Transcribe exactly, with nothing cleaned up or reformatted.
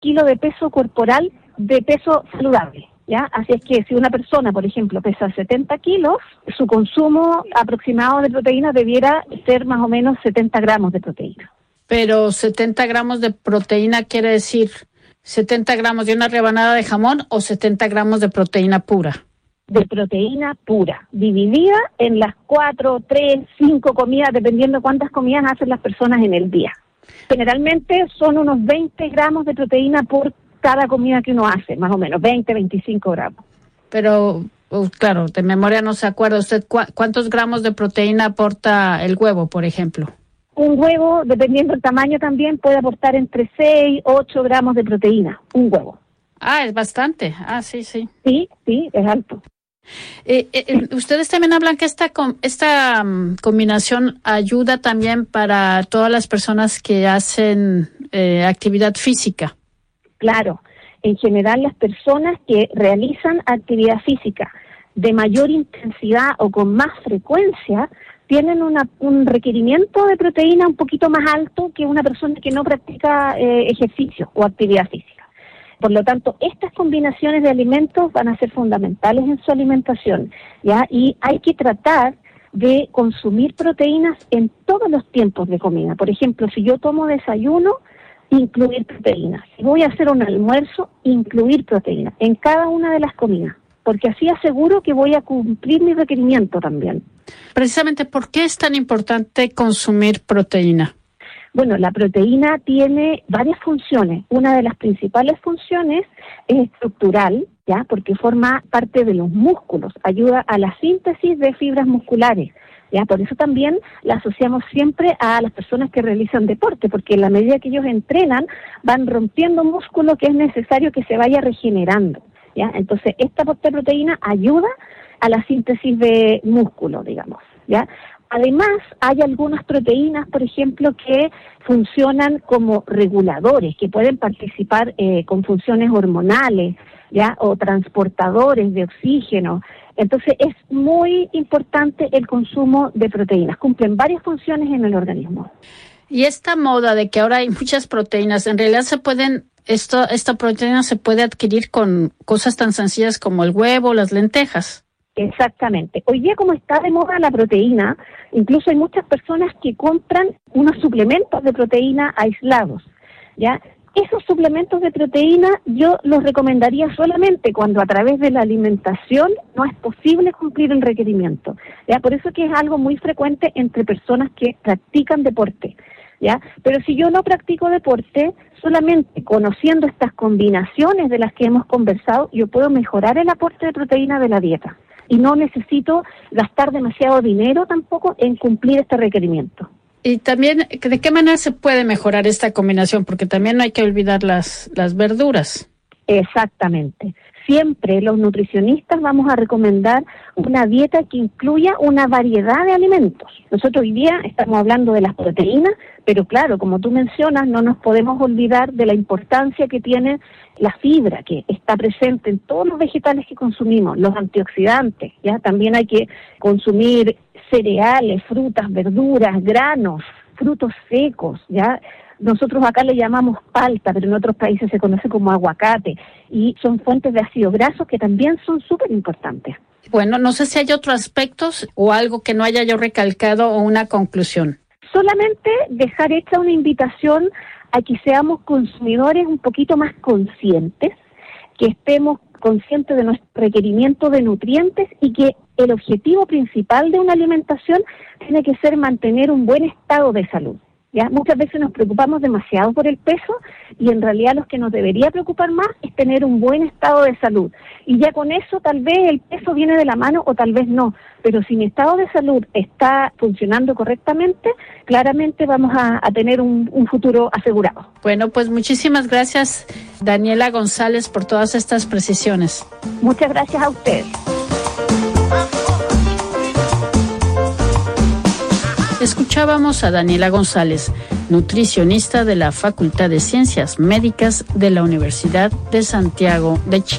kilo de peso corporal de peso saludable, ¿ya? Así es que si una persona, por ejemplo, pesa setenta kilos, su consumo aproximado de proteína debiera ser más o menos setenta gramos de proteína. Pero setenta gramos de proteína quiere decir setenta gramos de una rebanada de jamón o setenta gramos de proteína pura. De proteína pura, dividida en las cuatro, tres, cinco comidas, dependiendo cuántas comidas hacen las personas en el día. Generalmente son unos veinte gramos de proteína por cada comida que uno hace, más o menos, veinte, veinticinco gramos. Pero, uh, claro, de memoria no se acuerda usted cu- cuántos gramos de proteína aporta el huevo, por ejemplo. Un huevo, dependiendo del tamaño también, puede aportar entre seis, ocho gramos de proteína, un huevo. Ah, es bastante. Ah, sí, sí. Sí, sí, es alto. Eh, eh, ustedes también hablan que esta com- esta um, combinación ayuda también para todas las personas que hacen eh, actividad física. Claro, en general las personas que realizan actividad física de mayor intensidad o con más frecuencia tienen una, un requerimiento de proteína un poquito más alto que una persona que no practica eh, ejercicio o actividad física. Por lo tanto, estas combinaciones de alimentos van a ser fundamentales en su alimentación, ¿ya? Y hay que tratar de consumir proteínas en todos los tiempos de comida. Por ejemplo, si yo tomo desayuno, incluir proteínas. Si voy a hacer un almuerzo, incluir proteínas en cada una de las comidas, porque así aseguro que voy a cumplir mi requerimiento también. Precisamente, ¿por qué es tan importante consumir proteína? Bueno, la proteína tiene varias funciones. Una de las principales funciones es estructural, ¿ya? Porque forma parte de los músculos, ayuda a la síntesis de fibras musculares, ¿ya? Por eso también la asociamos siempre a las personas que realizan deporte, porque en la medida que ellos entrenan, van rompiendo músculo que es necesario que se vaya regenerando, ¿ya? Entonces, esta aporte de proteína ayuda a la síntesis de músculo, digamos, ¿ya? Además, hay algunas proteínas, por ejemplo, que funcionan como reguladores, que pueden participar eh, con funciones hormonales, ¿ya? O transportadores de oxígeno. Entonces, es muy importante el consumo de proteínas. Cumplen varias funciones en el organismo. Y esta moda de que ahora hay muchas proteínas, en realidad se pueden, esto, esta proteína se puede adquirir con cosas tan sencillas como el huevo, las lentejas. Exactamente. Hoy día, como está de moda la proteína, incluso hay muchas personas que compran unos suplementos de proteína aislados, ¿ya? Esos suplementos de proteína yo los recomendaría solamente cuando a través de la alimentación no es posible cumplir el requerimiento, ¿ya? Por eso que es algo muy frecuente entre personas que practican deporte, ¿ya? Pero si yo no practico deporte, solamente conociendo estas combinaciones de las que hemos conversado, yo puedo mejorar el aporte de proteína de la dieta. Y no necesito gastar demasiado dinero tampoco en cumplir este requerimiento. Y también, ¿de qué manera se puede mejorar esta combinación? Porque también no hay que olvidar las, las verduras. Exactamente. Siempre los nutricionistas vamos a recomendar una dieta que incluya una variedad de alimentos. Nosotros hoy día estamos hablando de las proteínas, pero claro, como tú mencionas, no nos podemos olvidar de la importancia que tiene la fibra, que está presente en todos los vegetales que consumimos, los antioxidantes, ¿ya? También hay que consumir cereales, frutas, verduras, granos, frutos secos, ¿ya? Nosotros acá le llamamos palta, pero en otros países se conoce como aguacate, y son fuentes de ácidos grasos que también son súper importantes. Bueno, no sé si hay otros aspectos o algo que no haya yo recalcado o una conclusión. Solamente dejar hecha una invitación a que seamos consumidores un poquito más conscientes, que estemos conscientes de nuestro requerimiento de nutrientes y que el objetivo principal de una alimentación tiene que ser mantener un buen estado de salud. ¿Ya? Muchas veces nos preocupamos demasiado por el peso y en realidad lo que nos debería preocupar más es tener un buen estado de salud. Y ya con eso tal vez el peso viene de la mano o tal vez no, pero si mi estado de salud está funcionando correctamente, claramente vamos a, a tener un, un futuro asegurado. Bueno, pues muchísimas gracias, Daniela González, por todas estas precisiones. Muchas gracias a usted. Escuchábamos a Daniela González, nutricionista de la Facultad de Ciencias Médicas de la Universidad de Santiago de Chile.